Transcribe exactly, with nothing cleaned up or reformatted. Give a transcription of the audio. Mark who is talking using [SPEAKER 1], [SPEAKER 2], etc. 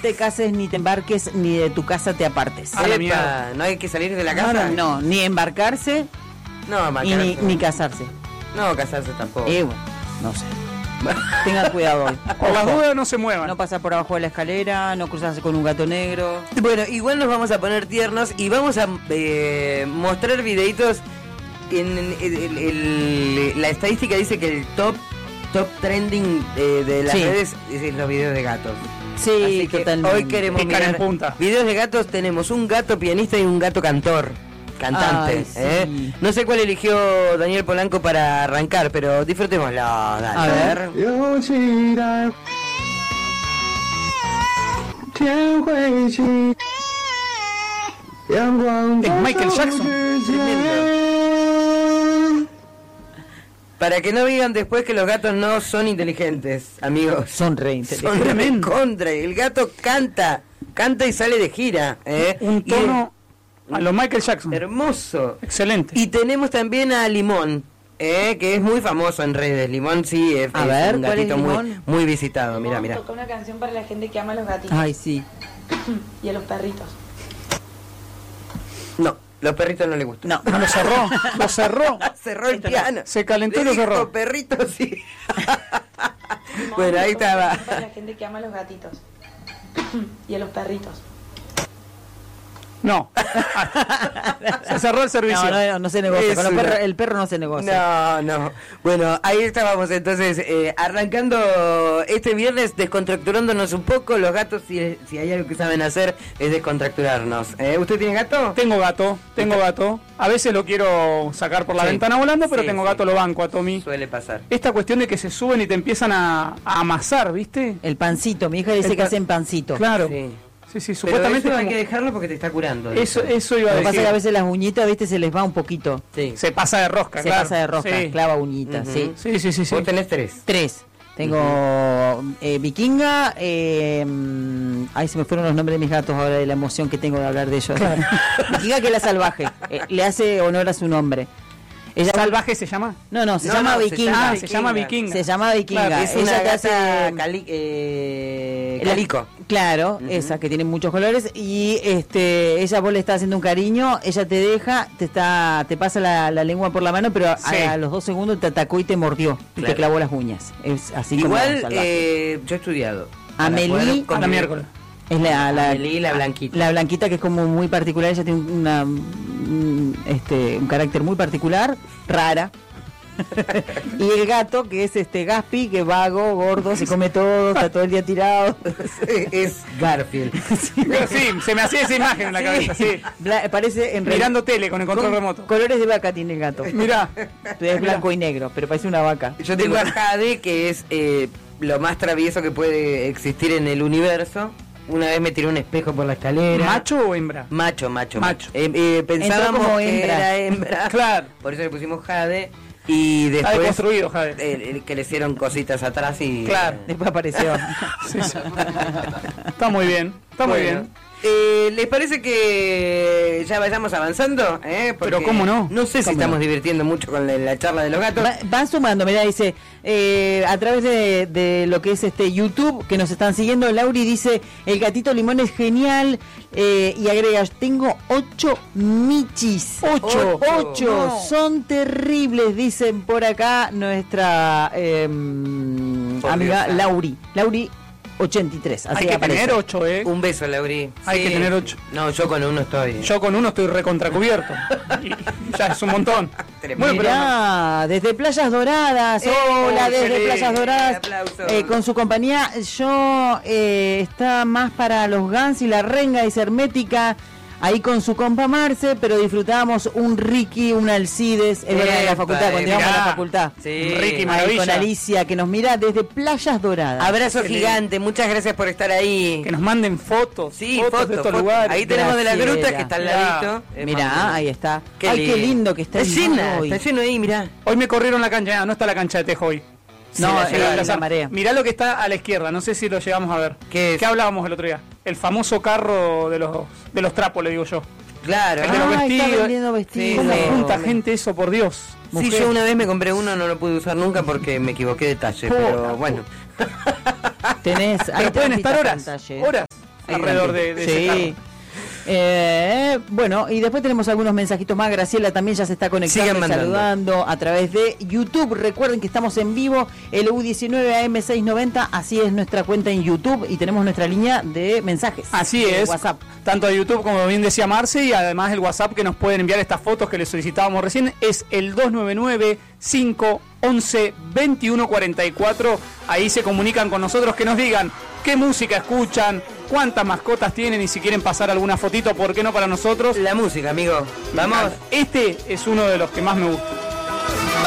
[SPEAKER 1] te cases, ni te embarques, ni de tu casa te apartes.
[SPEAKER 2] Ah, Epa, ¿no hay que salir de la casa?
[SPEAKER 1] No, ni embarcarse,
[SPEAKER 2] no,
[SPEAKER 1] y ni, ni casarse.
[SPEAKER 2] No, casarse tampoco.
[SPEAKER 1] Eh, bueno, no sé. Tengan cuidado hoy.
[SPEAKER 3] Por las dudas no se muevan.
[SPEAKER 1] No pasar por abajo de la escalera, no cruzarse con un gato negro.
[SPEAKER 2] Bueno, igual nos vamos a poner tiernos y vamos a eh, mostrar videitos. En, en, en, en, en la estadística dice que el top top trending eh, de las sí. redes es los videos de gatos.
[SPEAKER 1] Sí,
[SPEAKER 2] así que
[SPEAKER 1] totalmente.
[SPEAKER 2] hoy queremos
[SPEAKER 3] Picar
[SPEAKER 2] mirar
[SPEAKER 3] en punta.
[SPEAKER 2] videos de gatos. Tenemos un gato pianista y un gato cantor. Cantante.
[SPEAKER 1] Ay, sí.
[SPEAKER 2] ¿eh? No sé cuál eligió Daniel Polanco para arrancar, pero disfrutémoslo. Dale,
[SPEAKER 1] a ver.
[SPEAKER 3] Es Michael Jackson.
[SPEAKER 2] Para que no digan después que los gatos no son inteligentes, amigos.
[SPEAKER 1] Son re inteligentes.
[SPEAKER 2] Son tremendo. Contra. El gato canta, canta y sale de gira. ¿eh?
[SPEAKER 3] Un tono y, a lo Michael Jackson.
[SPEAKER 2] Hermoso.
[SPEAKER 3] Excelente.
[SPEAKER 2] Y tenemos también a Limón, ¿eh? que es muy famoso en redes. Limón sí es,
[SPEAKER 1] a
[SPEAKER 2] es
[SPEAKER 1] ver,
[SPEAKER 2] un
[SPEAKER 1] gatito
[SPEAKER 2] muy,
[SPEAKER 1] Limón?
[SPEAKER 2] muy visitado. Mira, mira.
[SPEAKER 4] Toca una canción para la gente que ama a los gatitos.
[SPEAKER 1] Ay, sí.
[SPEAKER 4] Y a los perritos.
[SPEAKER 2] No, los perritos no les gustan.
[SPEAKER 1] No,
[SPEAKER 3] no lo cerró, lo cerró.
[SPEAKER 2] Cerró el piano.
[SPEAKER 3] Se calentó y lo cerró.
[SPEAKER 2] Los perritos sí. Bueno, ahí estaba.
[SPEAKER 4] Para la gente que ama a los gatitos. Y a los perritos.
[SPEAKER 3] No. Se cerró el servicio.
[SPEAKER 1] No, no, no se negocia. Con los
[SPEAKER 2] una...
[SPEAKER 1] perros, el perro no se negocia.
[SPEAKER 2] No, no. Bueno, ahí estábamos entonces eh, arrancando este viernes, descontracturándonos un poco. Los gatos, si, si hay algo que saben hacer, es descontracturarnos. ¿Eh? ¿Usted tiene gato?
[SPEAKER 3] Tengo gato, tengo gato. A veces lo quiero sacar por la sí. ventana volando, pero sí, tengo sí. gato, lo banco a Tommy.
[SPEAKER 2] Suele pasar.
[SPEAKER 3] Esta cuestión de que se suben y te empiezan a, a amasar, ¿viste?
[SPEAKER 1] El pancito, mi hija dice el que pa... hacen pancito.
[SPEAKER 3] Claro.
[SPEAKER 2] Sí.
[SPEAKER 3] Sí, sí, supuestamente
[SPEAKER 2] eso hay que dejarlo porque te está curando.
[SPEAKER 3] Eso, eso iba a decir.
[SPEAKER 1] Lo que pasa es que a veces las uñitas, viste, se les va un poquito.
[SPEAKER 2] Sí.
[SPEAKER 3] Se pasa de rosca,
[SPEAKER 1] Se
[SPEAKER 3] claro.
[SPEAKER 1] pasa de rosca,
[SPEAKER 3] sí.
[SPEAKER 1] clava uñitas,
[SPEAKER 2] uh-huh.
[SPEAKER 1] sí.
[SPEAKER 3] Sí, sí, sí, sí.
[SPEAKER 2] Vos tenés tres.
[SPEAKER 1] Tres. Tengo uh-huh. eh, Vikinga, eh, ay, se me fueron los nombres de mis gatos ahora de la emoción que tengo de hablar de ellos. Claro. Vikinga, que es la salvaje, eh, le hace honor a su nombre.
[SPEAKER 3] ¿Ella salvaje se llama?
[SPEAKER 1] No, no, se
[SPEAKER 2] no,
[SPEAKER 1] llama
[SPEAKER 2] no,
[SPEAKER 1] Vikinga.
[SPEAKER 2] Se llama,
[SPEAKER 3] ah, se llama Vikinga.
[SPEAKER 1] Se llama Vikinga.
[SPEAKER 2] Claro, es una
[SPEAKER 1] ella
[SPEAKER 2] gata
[SPEAKER 1] hace
[SPEAKER 2] cali, eh, calico.
[SPEAKER 1] Claro, uh-huh. esa que tiene muchos colores y este, ella vos le está haciendo un cariño, ella te deja, te está, te pasa la, la lengua por la mano, pero sí. a, a los dos segundos te atacó y te mordió y claro. te clavó las uñas. Es así.
[SPEAKER 2] Igual,
[SPEAKER 1] como
[SPEAKER 2] eh, yo he estudiado.
[SPEAKER 1] Amelie,
[SPEAKER 3] a la miércoles.
[SPEAKER 1] Es la, la,
[SPEAKER 2] Amelie, la blanquita.
[SPEAKER 1] La blanquita, que es como muy particular, ella tiene una, un, este, un carácter muy particular, rara. Y el gato, que es este Gaspi, que es vago, gordo, se come todo, está todo el día tirado.
[SPEAKER 2] Es Garfield.
[SPEAKER 3] Sí, sí, se me hacía esa imagen en la sí. cabeza, sí.
[SPEAKER 1] Bla, parece en
[SPEAKER 3] mirando re... tele con el control
[SPEAKER 1] con
[SPEAKER 3] remoto.
[SPEAKER 1] Colores de vaca tiene el gato.
[SPEAKER 3] Mirá.
[SPEAKER 1] Es blanco y negro, pero parece una vaca.
[SPEAKER 2] Yo tengo a Jade, que es eh, lo más travieso que puede existir en el universo. Una vez me tiró un espejo por la escalera.
[SPEAKER 3] ¿Macho o hembra?
[SPEAKER 2] Macho, macho.
[SPEAKER 3] Macho.
[SPEAKER 2] Eh, eh, pensábamos
[SPEAKER 1] como
[SPEAKER 2] que
[SPEAKER 1] hembra.
[SPEAKER 2] era hembra.
[SPEAKER 3] Claro.
[SPEAKER 2] Por eso le pusimos Jade. Y después.
[SPEAKER 3] Está deconstruido, Jade.
[SPEAKER 2] Eh, que le hicieron cositas atrás y.
[SPEAKER 3] Claro.
[SPEAKER 2] Eh,
[SPEAKER 1] después apareció.
[SPEAKER 3] Sí, sí. Está muy bien. Está
[SPEAKER 2] bueno,
[SPEAKER 3] muy bien.
[SPEAKER 2] Eh, ¿Les parece que ya vayamos avanzando? ¿Eh?
[SPEAKER 3] Pero cómo no.
[SPEAKER 2] No sé si estamos no? divirtiendo mucho con la, la charla de los gatos.
[SPEAKER 1] Va, van sumando, mirá, dice, eh, a través de, de lo que es este YouTube, que nos están siguiendo, Lauri dice, el gatito Limón es genial, eh, y agrega, tengo ocho michis.
[SPEAKER 3] Ocho.
[SPEAKER 1] Ocho. ocho. No. Son terribles, dicen por acá nuestra eh, amiga Dios, Lauri. Lauri. ochenta y tres, así
[SPEAKER 3] hay que
[SPEAKER 1] aparece.
[SPEAKER 3] tener ocho, ¿eh?
[SPEAKER 2] Un beso, Lauri.
[SPEAKER 3] Hay sí. que tener ocho.
[SPEAKER 2] No, yo con uno estoy.
[SPEAKER 3] Yo con uno estoy recontracubierto. Y ya es un montón.
[SPEAKER 1] Bueno, mirá, pero... desde Playas Doradas. Eh, hola, desde excelente. Playas Doradas. Eh, con su compañía, yo eh, está más para los Gans y la Renga, es hermética. Ahí con su compa Marce, pero disfrutábamos un Ricky, un Alcides, es verdad, en la facultad, cuando íbamos a la facultad.
[SPEAKER 2] Sí.
[SPEAKER 3] Ricky Maravilla.
[SPEAKER 1] Con Alicia, que nos mira desde Playas Doradas.
[SPEAKER 2] Abrazo gigante, muchas gracias por estar ahí.
[SPEAKER 3] Que nos manden fotos,
[SPEAKER 2] sí,
[SPEAKER 3] fotos,
[SPEAKER 2] fotos
[SPEAKER 3] de estos
[SPEAKER 2] fotos.
[SPEAKER 3] lugares.
[SPEAKER 2] Ahí tenemos de la gruta, que está al ladito.
[SPEAKER 1] Mirá, ahí está.
[SPEAKER 2] Qué
[SPEAKER 1] Ay,
[SPEAKER 2] lindo.
[SPEAKER 1] qué lindo que está.
[SPEAKER 2] Está llena, está lleno ahí, mirá.
[SPEAKER 3] Hoy me corrieron la cancha, no está la cancha de tejo hoy.
[SPEAKER 1] No, la la, la, la marea.
[SPEAKER 3] Mirá lo que está a la izquierda, no sé si lo llegamos a ver.
[SPEAKER 2] ¿Qué es?
[SPEAKER 3] ¿Qué hablábamos el otro día? El famoso carro de los de los trapos, le digo yo.
[SPEAKER 2] Claro,
[SPEAKER 3] el de los vestidos.
[SPEAKER 1] Está vendiendo vestidos.
[SPEAKER 3] ¿Cómo
[SPEAKER 2] sí,
[SPEAKER 3] junta
[SPEAKER 2] sí.
[SPEAKER 3] gente eso, por Dios?
[SPEAKER 2] Mujer. Sí, yo una vez me compré uno, no lo pude usar nunca porque me equivoqué de talle, oh, pero bueno.
[SPEAKER 1] Tenés,
[SPEAKER 3] pero pueden estar horas, horas. alrededor de, de
[SPEAKER 1] sí.
[SPEAKER 3] ese carro.
[SPEAKER 1] Eh, bueno, y después tenemos algunos mensajitos más. Graciela también ya se está conectando y saludando a través de YouTube. Recuerden que estamos en vivo, L U diecinueve A M seiscientos noventa, así es nuestra cuenta en YouTube y tenemos nuestra línea de mensajes.
[SPEAKER 3] Así es, WhatsApp. Tanto de YouTube como bien decía Marce, y además el WhatsApp que nos pueden enviar estas fotos que les solicitábamos recién es el dos nueve nueve, cinco once, veintiuno cuarenta y cuatro. Ahí se comunican con nosotros, que nos digan qué música escuchan, cuántas mascotas tienen y si quieren pasar alguna fotito, ¿por qué no para nosotros?
[SPEAKER 2] La música, amigo. Vamos.
[SPEAKER 3] Este es uno de los que más me gusta.